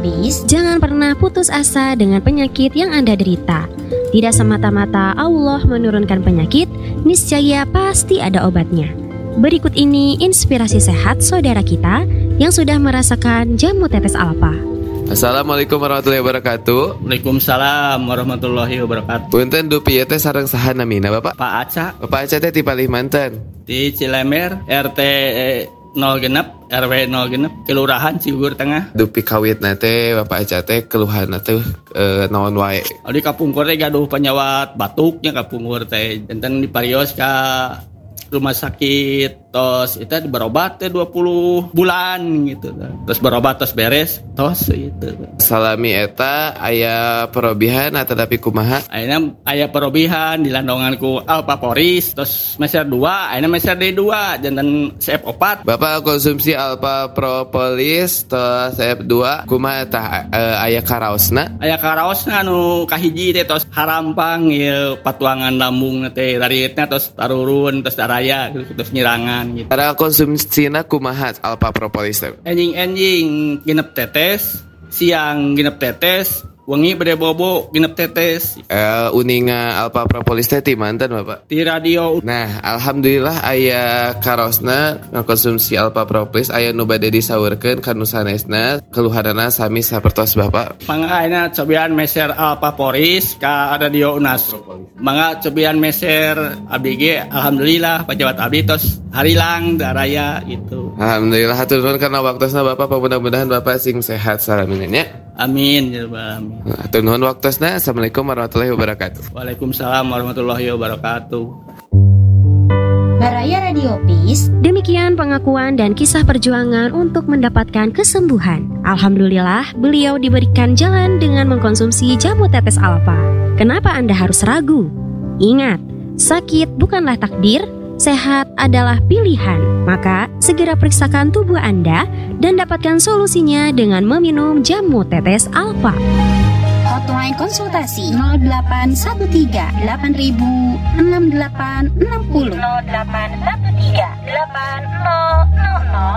Radiopis, jangan pernah putus asa dengan penyakit yang Anda derita. Tidak semata-mata Allah menurunkan penyakit, niscaya pasti ada obatnya. Berikut ini inspirasi sehat saudara kita yang sudah merasakan jamu tetes alfa. Assalamualaikum warahmatullahi wabarakatuh. Waalaikumsalam warahmatullahi wabarakatuh. Punten dupi teh sareng saha namina Bapak? Pak Aca Bapak Aca teh ti Kalimantan. di Cilemer RT 0 genep RW 0 genep Kelurahan Ciugur Tengah. Dupi kawitna teh Bapak Aca teh keluhanna teh naon wae? Di kapungkur teh gaduh penyawat batuknya kapungkur teh. Enten diparios ka rumah sakit, tos itu berobat teh 20 bulan gitu. Terus berobat terus beres, tos itu. Salami eta aya perobihan atau tapi kumaha? Akhirnya aya perobihan di landonganku Alpha Poris, terus meser 2, akhirnya meser D2, jantan CF opat. Bapak konsumsi Alpha Propolis tos CF2 kumaha tah aya karaosna? Aya karaosna anu kahiji teh tos harampang ieu patuangan lambung teh daritna tos tarurun tos daraya terus nyirangan gitu. Para konsumsina kumaha Alpha Propolis teh? Enjing genep tetes, siang genep tetes, wengi bade bobo genep tetes. Uninga Alpha Propolis teh ti manten Bapak? Di radio. Nah, alhamdulillah aya karosna ngakonsumsi Alpha Propolis aya nu bade disaurkeun ka nu sanesna keluhanana sami sapertos Bapak. Mangga ayeuna cobian meser Alpha Poris ka radio Unas. Mangga cobian meser abdi ge alhamdulillah pejabat abdi tos harilang daraya gitu. Alhamdulillah hatur nuhun karena waktosna Bapak, mudah-mudahan Bapak sing sehat salaminnya nya. Amin ya Rabbal alamin. Hatur nuhun waktosna. Assalamualaikum warahmatullahi wabarakatuh. Waalaikumsalam warahmatullahi wabarakatuh. Baraya Radiopis, demikian pengakuan dan kisah perjuangan untuk mendapatkan kesembuhan. Alhamdulillah, beliau diberikan jalan dengan mengkonsumsi jamu tetes alfa. Kenapa Anda harus ragu? Ingat, sakit bukanlah takdir, sehat adalah pilihan. Maka, segera periksakan tubuh Anda dan dapatkan solusinya dengan meminum jamu tetes alfa. Hotline konsultasi 0813 8000 6860 0813 8000